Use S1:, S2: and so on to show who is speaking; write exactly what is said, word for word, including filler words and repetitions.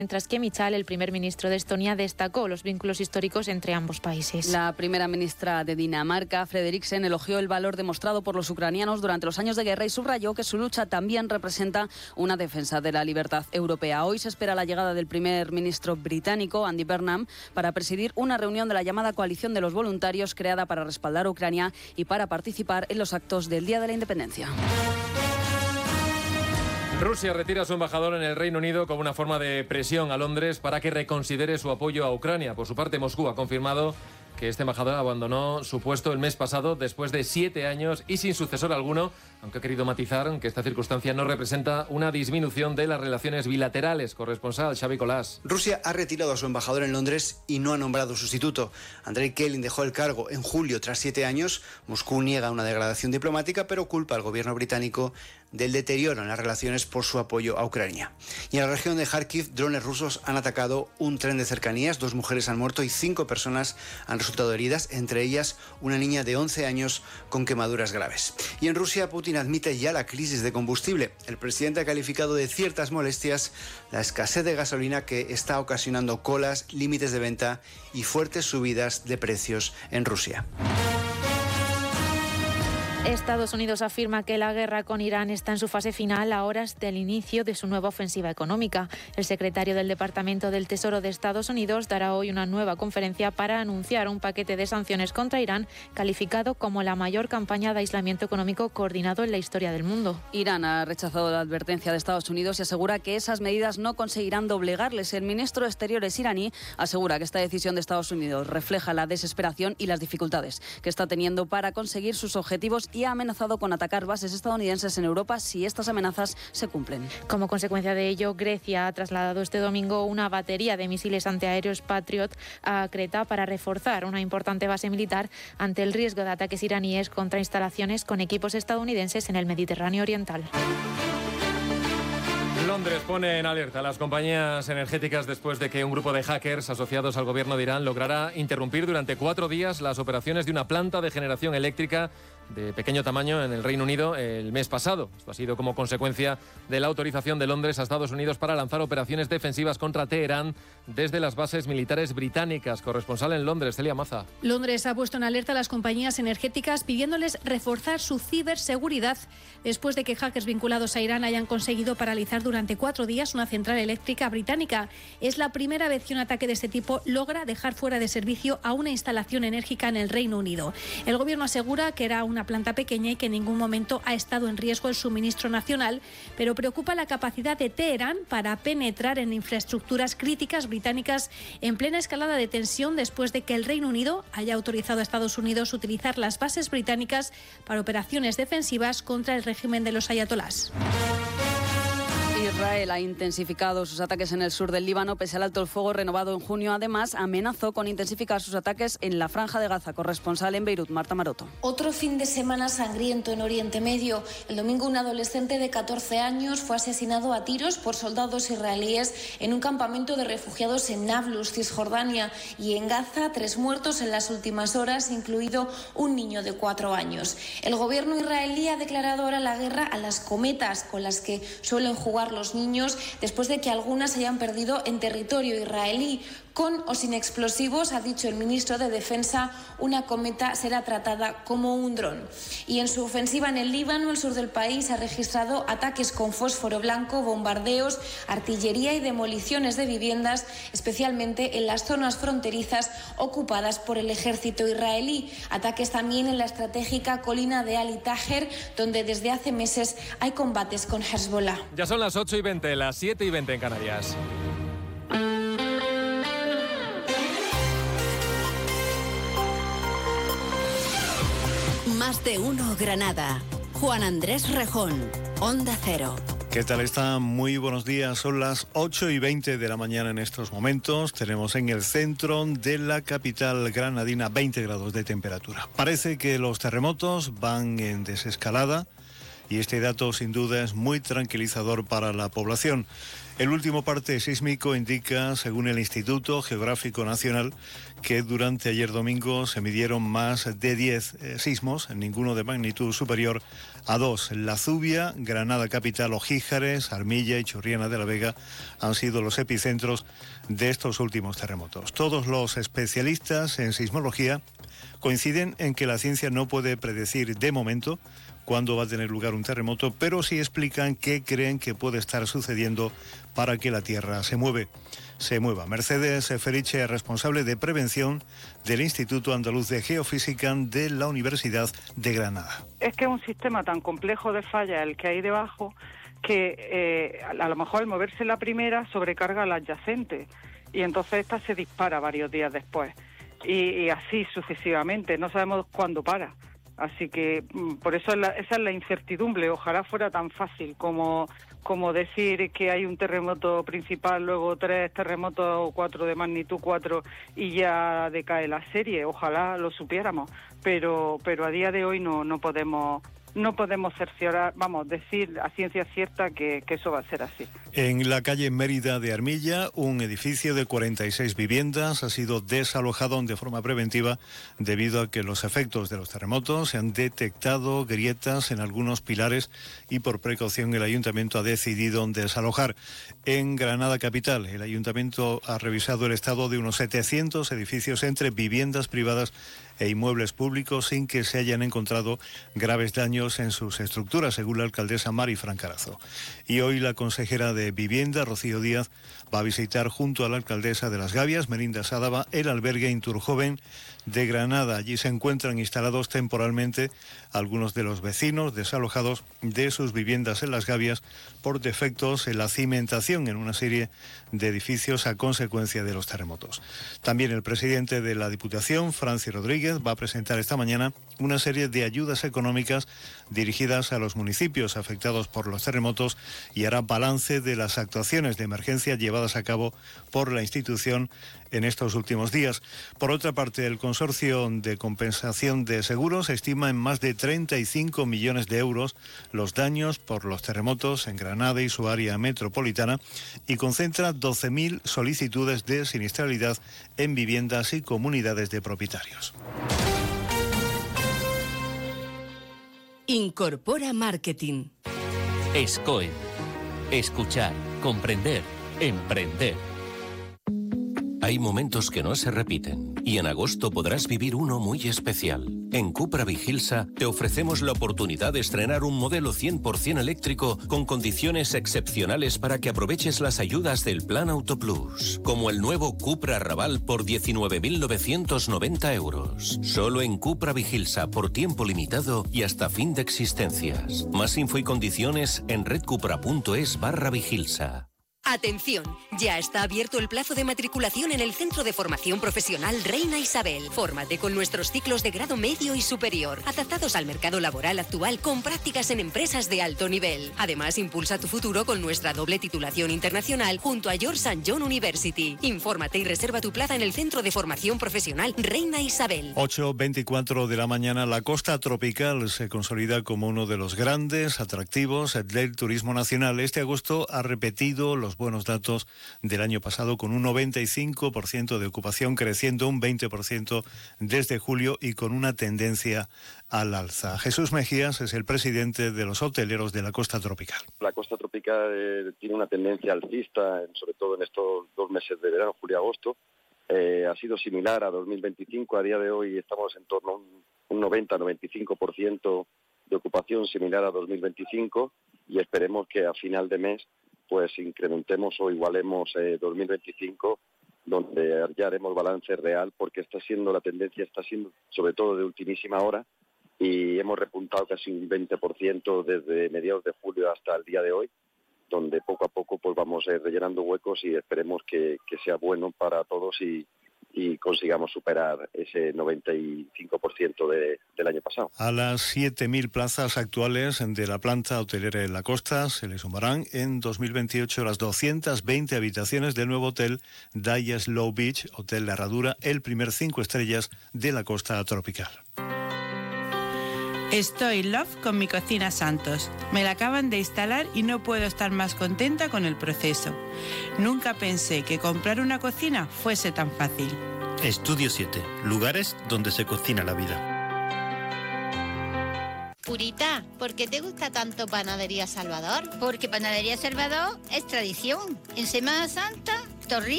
S1: mientras que Michal, el primer ministro de Estonia, destacó los vínculos históricos entre ambos países.
S2: La primera ministra de Dinamarca, Frederiksen, elogió el valor demostrado por los ucranianos durante los años de guerra y subrayó que su lucha también representa una defensa de la libertad europea. Hoy se espera la llegada del primer ministro británico, Andy Burnham, para presidir una reunión de la llamada Coalición de los Voluntarios, creada para respaldar a Ucrania y para participar en los actos del Día de la Independencia.
S3: Rusia retira a su embajador en el Reino Unido como una forma de presión a Londres para que reconsidere su apoyo a Ucrania. Por su parte, Moscú ha confirmado que este embajador abandonó su puesto el mes pasado después de siete años y sin sucesor alguno, aunque ha querido matizar que esta circunstancia no representa una disminución de las relaciones bilaterales. Corresponsal Xavi Colás.
S4: Rusia ha retirado a su embajador en Londres y no ha nombrado sustituto. Andrei Kelin dejó el cargo en julio tras siete años. Moscú niega una degradación diplomática, pero culpa al gobierno británico del deterioro en las relaciones por su apoyo a Ucrania. Y en la región de Kharkiv, drones rusos han atacado un tren de cercanías, dos mujeres han muerto y cinco personas han resultado heridas, entre ellas una niña de once años con quemaduras graves. Y en Rusia, Putin admite ya la crisis de combustible. El presidente ha calificado de ciertas molestias la escasez de gasolina que está ocasionando colas, límites de venta y fuertes subidas de precios en Rusia.
S1: Estados Unidos afirma que la guerra con Irán está en su fase final a horas del inicio de su nueva ofensiva económica. El secretario del Departamento del Tesoro de Estados Unidos dará hoy una nueva conferencia para anunciar un paquete de sanciones contra Irán calificado como la mayor campaña de aislamiento económico coordinado en la historia del mundo.
S2: Irán ha rechazado la advertencia de Estados Unidos y asegura que esas medidas no conseguirán doblegarles. El ministro de Exteriores iraní asegura que esta decisión de Estados Unidos refleja la desesperación y las dificultades que está teniendo para conseguir sus objetivos y ha amenazado con atacar bases estadounidenses en Europa si estas amenazas se cumplen.
S1: Como consecuencia de ello, Grecia ha trasladado este domingo una batería de misiles antiaéreos Patriot a Creta para reforzar una importante base militar ante el riesgo de ataques iraníes contra instalaciones con equipos estadounidenses en el Mediterráneo Oriental.
S3: Londres pone en alerta a las compañías energéticas después de que un grupo de hackers asociados al gobierno de Irán lograra interrumpir durante cuatro días las operaciones de una planta de generación eléctrica de pequeño tamaño en el Reino Unido el mes pasado. Esto ha sido como consecuencia de la autorización de Londres a Estados Unidos para lanzar operaciones defensivas contra Teherán desde las bases militares británicas. Corresponsal en Londres, Celia Maza.
S5: Londres ha puesto en alerta a las compañías energéticas pidiéndoles reforzar su ciberseguridad después de que hackers vinculados a Irán hayan conseguido paralizar durante cuatro días una central eléctrica británica. Es la primera vez que un ataque de este tipo logra dejar fuera de servicio a una instalación enérgica en el Reino Unido. El gobierno asegura que era una planta pequeña y que en ningún momento ha estado en riesgo el suministro nacional, pero preocupa la capacidad de Teherán para penetrar en infraestructuras críticas británicas en plena escalada de tensión después de que el Reino Unido haya autorizado a Estados Unidos utilizar las bases británicas para operaciones defensivas contra el régimen de los ayatolás.
S2: Israel ha intensificado sus ataques en el sur del Líbano pese al alto el fuego renovado en junio. Además, amenazó con intensificar sus ataques en la Franja de Gaza. Corresponsal en Beirut, Marta Maroto.
S6: Otro fin de semana sangriento en Oriente Medio. El domingo un adolescente de catorce años fue asesinado a tiros por soldados israelíes en un campamento de refugiados en Nablus, Cisjordania. Y en Gaza, tres muertos en las últimas horas, incluido un niño de cuatro años. El gobierno israelí ha declarado ahora la guerra a las cometas con las que suelen jugar los niños después de que algunas hayan perdido en territorio israelí. Con o sin explosivos, ha dicho el ministro de Defensa, una cometa será tratada como un dron. Y en su ofensiva en el Líbano, el sur del país ha registrado ataques con fósforo blanco, bombardeos, artillería y demoliciones de viviendas, especialmente en las zonas fronterizas ocupadas por el ejército israelí. Ataques también en la estratégica colina de Ali Taher, donde desde hace meses hay combates con Hezbollah.
S3: Ya son las ocho y veinte, las siete y veinte en Canarias.
S7: Más de uno Granada. Juan Andrés Rejón, Onda Cero.
S8: ¿Qué tal están? Muy buenos días. Son las ocho y veinte de la mañana en estos momentos. Tenemos en el centro de la capital granadina veinte grados de temperatura. Parece que los terremotos van en desescalada y este dato sin duda es muy tranquilizador para la población. El último parte sísmico indica, según el Instituto Geográfico Nacional, que durante ayer domingo se midieron más de diez eh, sismos, ninguno de magnitud superior a dos. La Zubia, Granada capital, Ojíjares, Armilla y Churriana de la Vega han sido los epicentros de estos últimos terremotos. Todos los especialistas en sismología coinciden en que la ciencia no puede predecir de momento cuándo va a tener lugar un terremoto, pero sí explican qué creen que puede estar sucediendo para que la Tierra se mueve. se mueva. Mercedes Feriche, responsable de prevención del Instituto Andaluz de Geofísica de la Universidad de Granada.
S9: Es que es un sistema tan complejo de fallas el que hay debajo que eh, a lo mejor al moverse la primera sobrecarga la adyacente y entonces esta se dispara varios días después y, y así sucesivamente, no sabemos cuándo para. Así que por eso es la, esa es la incertidumbre. Ojalá fuera tan fácil como, como decir que hay un terremoto principal, luego tres terremotos o cuatro de magnitud cuatro y ya decae la serie. Ojalá lo supiéramos, pero pero a día de hoy no no podemos no podemos cerciorar, vamos, decir a ciencia cierta que, que eso va a ser así.
S8: En la calle Mérida de Armilla, un edificio de cuarenta y seis viviendas ha sido desalojado de forma preventiva debido a que los efectos de los terremotos se han detectado grietas en algunos pilares y por precaución el ayuntamiento ha decidido desalojar. En Granada capital, el ayuntamiento ha revisado el estado de unos setecientos edificios entre viviendas privadas e inmuebles públicos sin que se hayan encontrado graves daños en sus estructuras, según la alcaldesa Mari Francarazo. Y hoy la consejera de Vivienda, Rocío Díaz, va a visitar junto a la alcaldesa de Las Gavias, Melinda Sádava, el albergue Inturjoven de Granada. Allí se encuentran instalados temporalmente algunos de los vecinos desalojados de sus viviendas en Las Gavias por defectos en la cimentación en una serie de edificios a consecuencia de los terremotos. También el presidente de la Diputación, Franci Rodríguez, va a presentar esta mañana una serie de ayudas económicas dirigidas a los municipios afectados por los terremotos y hará balance de las actuaciones de emergencia llevadas a cabo por la institución en estos últimos días. Por otra parte, el Consorcio de Compensación de Seguros estima en más de treinta y cinco millones de euros los daños por los terremotos en Granada y su área metropolitana y concentra doce mil solicitudes de siniestralidad en viviendas y comunidades de propietarios.
S7: Incorpora Marketing.
S10: SCOE. Escuchar, comprender, emprender. Hay momentos que no se repiten y en agosto podrás vivir uno muy especial. En Cupra Vigilsa te ofrecemos la oportunidad de estrenar un modelo cien por ciento eléctrico con condiciones excepcionales para que aproveches las ayudas del Plan Auto Plus, como el nuevo Cupra Raval por diecinueve mil novecientos noventa euros. Solo en Cupra Vigilsa por tiempo limitado y hasta fin de existencias. Más info y condiciones en redcupra.es barra Vigilsa.
S11: Atención, ya está abierto el plazo de matriculación en el Centro de Formación Profesional Reina Isabel. Fórmate con nuestros ciclos de grado medio y superior, adaptados al mercado laboral actual con prácticas en empresas de alto nivel. Además, impulsa tu futuro con nuestra doble titulación internacional junto a George Saint John University. Infórmate y reserva tu plaza en el Centro de Formación Profesional Reina Isabel.
S8: ocho veinticuatro de la mañana, la costa tropical se consolida como uno de los grandes atractivos del turismo nacional. Este agosto ha repetido los buenos datos del año pasado con un noventa y cinco por ciento de ocupación, creciendo un veinte por ciento desde julio y con una tendencia al alza. Jesús Mejías es el presidente de los hoteleros de la costa tropical.
S12: La costa tropical eh, tiene una tendencia alcista, sobre todo en estos dos meses de verano, julio y agosto. Eh, ha sido similar a dos mil veinticinco. A día de hoy estamos en torno a un, un noventa a noventa y cinco por ciento de ocupación similar a dos mil veinticinco y esperemos que a final de mes pues incrementemos o igualemos eh, dos mil veinticinco, donde ya haremos balance real, porque está siendo la tendencia, está siendo sobre todo de ultimísima hora, y hemos repuntado casi un veinte por ciento desde mediados de julio hasta el día de hoy, donde poco a poco pues vamos eh, rellenando huecos y esperemos que, que sea bueno para todos y, y consigamos superar ese noventa y cinco por ciento de, del año pasado.
S8: A las siete mil plazas actuales de la planta hotelera en la costa se le sumarán en dos mil veintiocho las doscientas veinte habitaciones del nuevo hotel Daya Slow Beach, Hotel La Herradura, el primer cinco estrellas de la costa tropical.
S13: Estoy in love con mi cocina Santos. Me la acaban de instalar y no puedo estar más contenta con el proceso. Nunca pensé que comprar una cocina fuese tan fácil.
S14: Estudio siete. Lugares donde se cocina la vida.
S15: Purita, ¿por qué te gusta tanto Panadería Salvador? Porque Panadería Salvador es tradición. En Semana Santa, torrijas